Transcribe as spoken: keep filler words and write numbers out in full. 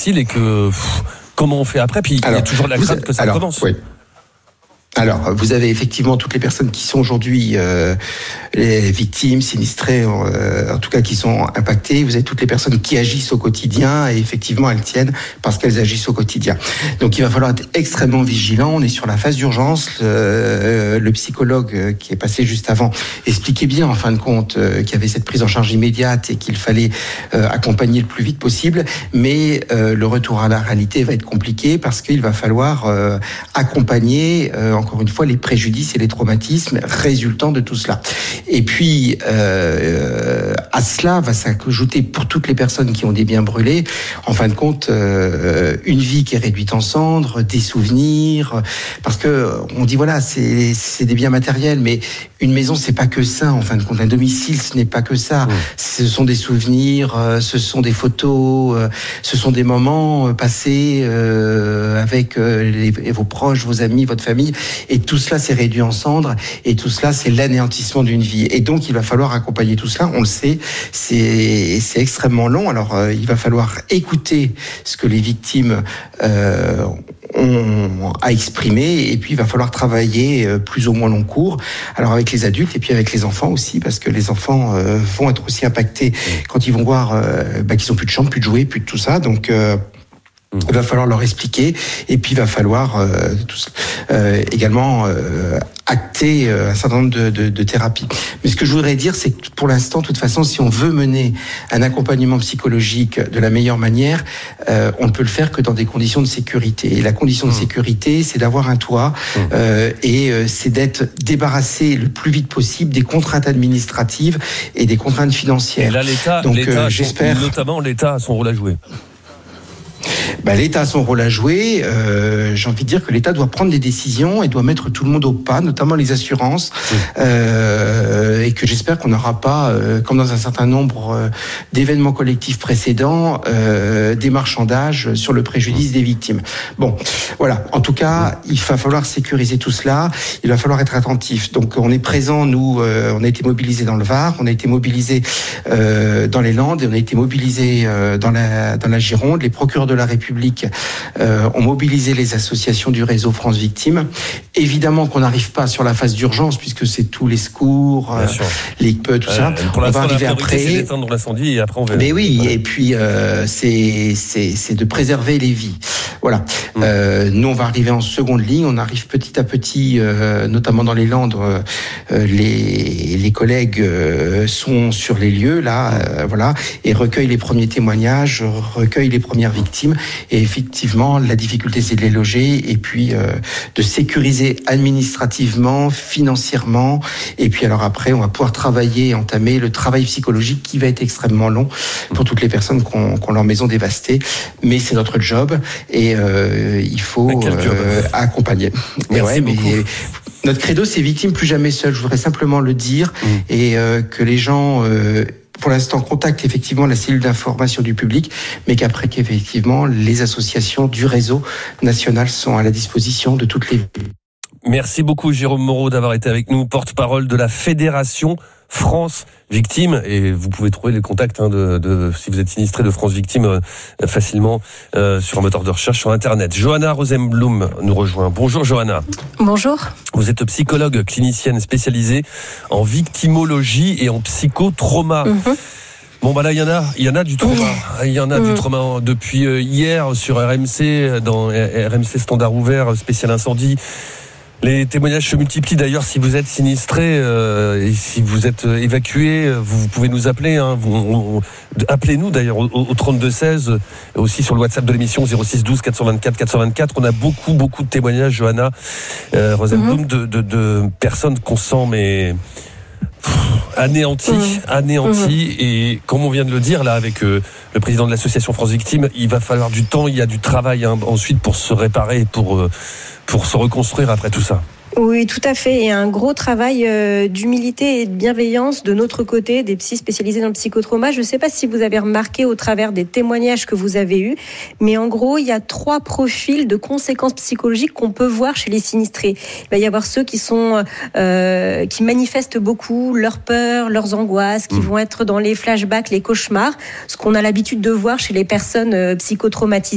facile et que pff, comment on fait après? Puis alors, il y a toujours la crainte que ça alors, commence. Oui. Alors, vous avez effectivement toutes les personnes qui sont aujourd'hui euh, les victimes, sinistrées, euh, en tout cas qui sont impactées. Vous avez toutes les personnes qui agissent au quotidien et effectivement elles tiennent parce qu'elles agissent au quotidien. Donc il va falloir être extrêmement vigilant. On est sur la phase d'urgence. Euh, le psychologue qui est passé juste avant expliquait bien en fin de compte euh, qu'il y avait cette prise en charge immédiate et qu'il fallait euh, accompagner le plus vite possible. Mais euh, le retour à la réalité va être compliqué parce qu'il va falloir euh, accompagner euh, encore une fois les préjudices et les traumatismes résultant de tout cela. Et puis euh, à cela va s'ajouter pour toutes les personnes qui ont des biens brûlés, en fin de compte euh, une vie qui est réduite en cendres, des souvenirs, parce que on dit voilà c'est c'est des biens matériels, mais une maison c'est pas que ça, en fin de compte un domicile ce n'est pas que ça. Mmh. Ce sont des souvenirs, euh, ce sont des photos, euh, ce sont des moments euh, passés euh, avec euh, les, vos proches, vos amis, votre famille. Et tout cela, c'est réduit en cendres. Et tout cela, c'est l'anéantissement d'une vie. Et donc, il va falloir accompagner tout cela. On le sait, c'est, c'est extrêmement long. Alors, euh, il va falloir écouter ce que les victimes euh, ont à exprimer. Et puis, il va falloir travailler euh, plus ou moins long cours. Alors, avec les adultes et puis avec les enfants aussi, parce que les enfants euh, vont être aussi impactés quand ils vont voir euh, bah, qu'ils n'ont plus de chambre, plus de jouets, plus de tout ça. Donc, euh, il va falloir leur expliquer et puis il va falloir euh, tout, euh, également euh, acter euh, un certain nombre de, de, de thérapies. Mais ce que je voudrais dire, c'est que pour l'instant, de toute façon, si on veut mener un accompagnement psychologique de la meilleure manière, euh, on ne peut le faire que dans des conditions de sécurité. Et la condition de sécurité, c'est d'avoir un toit euh, et euh, c'est d'être débarrassé le plus vite possible des contraintes administratives et des contraintes financières. Et là, l'État, Donc, l'État euh, j'espère, notamment l'État a son rôle à jouer. Ben, l'État a son rôle à jouer. Euh, j'ai envie de dire que l'État doit prendre des décisions et doit mettre tout le monde au pas, notamment les assurances, mmh. euh, et que j'espère qu'on n'aura pas, euh, comme dans un certain nombre euh, d'événements collectifs précédents, euh, des marchandages sur le préjudice mmh. des victimes. Bon, voilà. En tout cas, il va falloir sécuriser tout cela. Il va falloir être attentif. Donc, on est présent. Nous, euh, on a été mobilisés dans le Var, on a été mobilisés euh, dans les Landes, et on a été mobilisés euh, dans la dans la Gironde. Les procureurs de la République euh, ont mobilisé les associations du réseau France Victimes. Évidemment qu'on n'arrive pas sur la phase d'urgence puisque c'est tous les secours, euh, les peu, tout euh, ça. Pour on va arriver la après. C'est d'éteindre l'incendie et après on verra. Mais oui, ouais. Et puis euh, c'est c'est c'est de préserver les vies. Voilà. Mmh. Euh, nous on va arriver en seconde ligne. On arrive petit à petit, euh, notamment dans les Landes. Euh, les les collègues euh, sont sur les lieux là, euh, voilà, et recueillent les premiers témoignages, recueillent les premières victimes. Et effectivement, la difficulté, c'est de les loger et puis euh, de sécuriser administrativement, financièrement. Et puis alors après, on va pouvoir travailler, entamer le travail psychologique qui va être extrêmement long pour toutes les personnes qui ont, qui ont leur maison dévastée. Mais c'est notre job et euh, il faut euh, accompagner. Mais ouais, mais notre credo, c'est victime plus jamais seul. Je voudrais simplement le dire mmh. et euh, que les gens... Euh, pour l'instant, contacte effectivement la cellule d'information du public, mais qu'après qu'effectivement, les associations du réseau national sont à la disposition de toutes les... Merci beaucoup Jérôme Moreau d'avoir été avec nous, porte-parole de la Fédération France Victimes, et vous pouvez trouver les contacts hein, de, de si vous êtes sinistré de France Victimes euh, facilement euh, sur un moteur de recherche sur internet. Johanna Rosenblum nous rejoint. Bonjour Johanna. Bonjour. Vous êtes psychologue clinicienne spécialisée en victimologie et en psychotrauma. Mm-hmm. Bon bah là il y en a, il y en a du trauma, il y en a mmh. du trauma depuis hier sur R M C, dans R M C Standard Ouvert spécial incendie. Les témoignages se multiplient d'ailleurs. Si vous êtes sinistré euh, et si vous êtes évacué, vous, vous pouvez nous appeler. Hein, vous, on, appelez-nous d'ailleurs au, au trente-deux seize, aussi sur le WhatsApp de l'émission zéro six douze quatre cent vingt-quatre quatre cent vingt-quatre. On a beaucoup beaucoup de témoignages, Johanna euh, Rosenblum, mmh. de, de, de personnes qu'on sent mais anéanti, mmh. anéanti, mmh. et comme on vient de le dire là avec euh, le président de l'association France Victimes, il va falloir du temps, il y a du travail hein, ensuite pour se réparer, pour euh, pour se reconstruire après tout ça. Oui, tout à fait. Et un gros travail euh, d'humilité et de bienveillance de notre côté, des psys spécialisés dans le psychotrauma. Je ne sais pas si vous avez remarqué au travers des témoignages que vous avez eus, mais en gros, il y a trois profils de conséquences psychologiques qu'on peut voir chez les sinistrés. Il va y avoir ceux qui sont, euh, qui manifestent beaucoup leurs peurs, leurs angoisses, qui mmh. vont être dans les flashbacks, les cauchemars, ce qu'on a l'habitude de voir chez les personnes euh, psychotraumatisées.